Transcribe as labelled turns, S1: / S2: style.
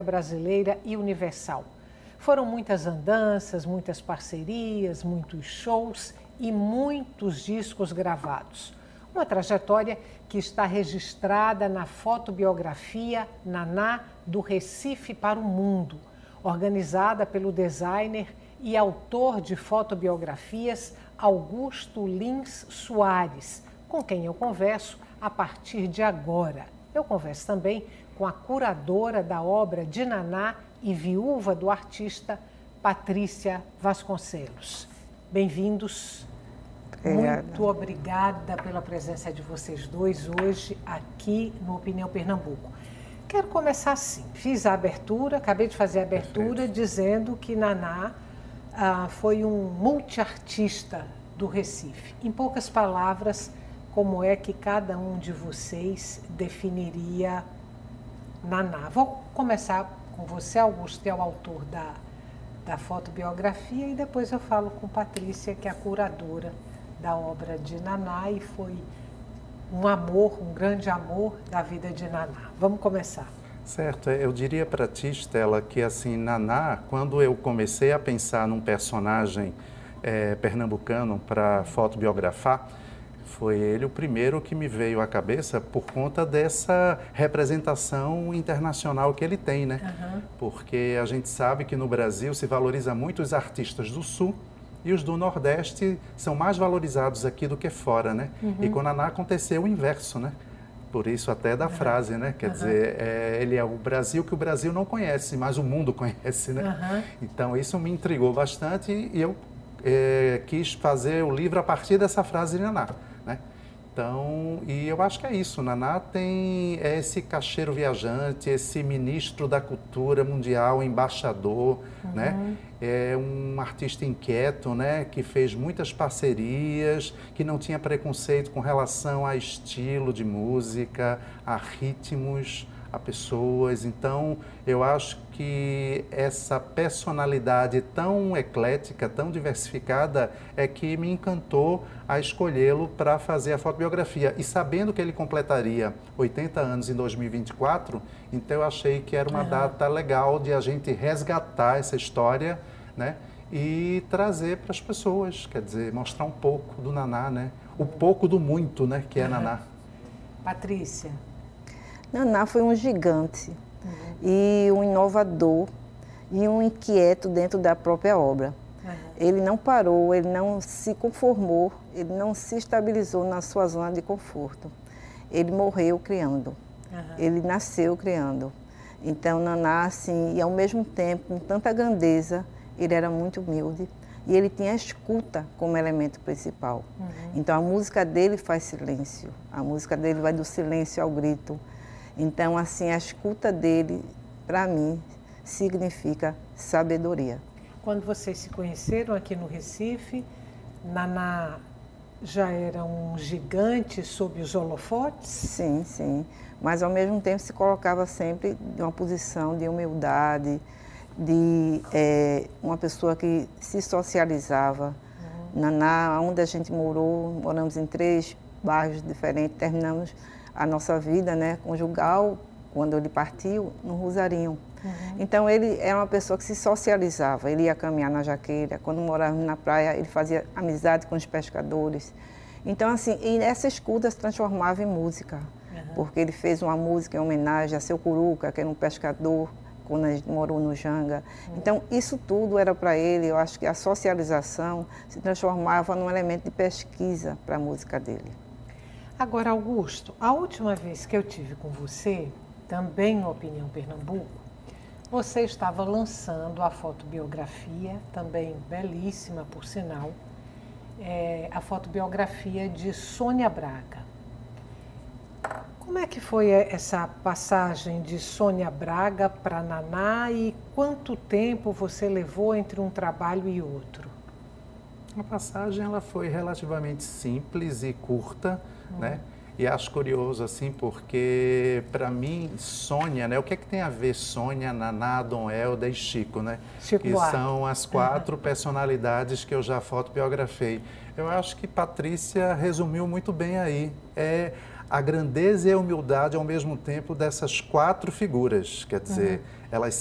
S1: brasileira e universal. Foram muitas andanças, muitas parcerias, muitos shows e muitos discos gravados. Uma trajetória que está registrada na fotobiografia Naná do Recife para o Mundo, organizada pelo designer e autor de fotobiografias Augusto Lins Soares, com quem eu converso a partir de agora. Eu converso também com a curadora da obra de Naná e viúva do artista, Patrícia Vasconcelos. Bem-vindos. Muito obrigada pela presença de vocês dois hoje aqui no Opinião Pernambuco. Quero começar assim. Fiz a abertura, acabei de fazer a abertura dizendo que Naná foi um multiartista do Recife. Em poucas palavras, como é que cada um de vocês definiria Naná? Vou começar com você, Augusto, que é o autor da fotobiografia, e depois eu falo com Patrícia, que é a curadora da obra de Naná e foi um amor, um grande amor da vida de Naná. Vamos começar.
S2: Certo, eu diria para ti, Stella, que assim, Naná, quando eu comecei a pensar num personagem pernambucano para fotobiografar, foi ele o primeiro que me veio à cabeça por conta dessa representação internacional que ele tem, né? Porque a gente sabe que no Brasil se valoriza muito os artistas do Sul e os do Nordeste são mais valorizados aqui do que fora, né? E com Naná aconteceu o inverso, né? Por isso até da frase, né? Quer dizer, ele é o Brasil que o Brasil não conhece, mas o mundo conhece, né? Então isso me intrigou bastante e eu quis fazer o livro a partir dessa frase de Naná, né? Então, e eu acho que é isso, Naná tem esse cacheiro viajante, esse ministro da cultura mundial, embaixador, né? É um artista inquieto, né? Que fez muitas parcerias, que não tinha preconceito com relação a estilo de música, a ritmos, a pessoas. Então, eu acho que essa personalidade tão eclética, tão diversificada, é que me encantou a escolhê-lo para fazer a fotobiografia. E sabendo que ele completaria 80 anos em 2024, então eu achei que era uma data legal de a gente resgatar essa história, né? E trazer para as pessoas, quer dizer, mostrar um pouco do Naná, né? O pouco do muito, né? Que é Naná.
S1: Patrícia.
S3: Naná foi um gigante e um inovador e um inquieto dentro da própria obra. Ele não parou, ele não se conformou, ele não se estabilizou na sua zona de conforto. Ele morreu criando, ele nasceu criando. Então, Naná, assim, e ao mesmo tempo, com tanta grandeza, ele era muito humilde e ele tinha a escuta como elemento principal. Então, a música dele faz silêncio, a música dele vai do silêncio ao grito. Então, assim, a escuta dele, para mim, significa sabedoria.
S1: Quando vocês se conheceram aqui no Recife, Naná já era um gigante sob os holofotes?
S3: Sim, sim. Mas, ao mesmo tempo, se colocava sempre em uma posição de humildade, de uma pessoa que se socializava. Naná, onde a gente moramos em 3 bairros diferentes, terminamos a nossa vida, né, conjugal, quando ele partiu, no Rosarinho. Então, ele era uma pessoa que se socializava, ele ia caminhar na Jaqueira, quando morávamos na praia, ele fazia amizade com os pescadores. Então, assim, e essa escuta se transformava em música, porque ele fez uma música em homenagem a Seu Curuca, que era um pescador, quando a gente morou no Janga. Então, isso tudo era para ele, eu acho que a socialização se transformava num elemento de pesquisa para a música dele.
S1: Agora, Augusto, a última vez que eu tive com você, também no Opinião Pernambuco, você estava lançando a fotobiografia, também belíssima, por sinal, a fotobiografia de Sônia Braga. Como é que foi essa passagem de Sônia Braga para Naná e quanto tempo você levou entre um trabalho e outro?
S2: A passagem ela foi relativamente simples e curta, né? E acho curioso, assim, porque, para mim, Sônia, né? O que é que tem a ver Sônia, Naná, Dom Helder e Chico, né?
S1: Chico
S2: que
S1: Buarque.
S2: são as 4 personalidades que eu já fotobiografei. Eu acho que Patrícia resumiu muito bem aí. a grandeza e a humildade ao mesmo tempo dessas 4 figuras. Quer dizer, elas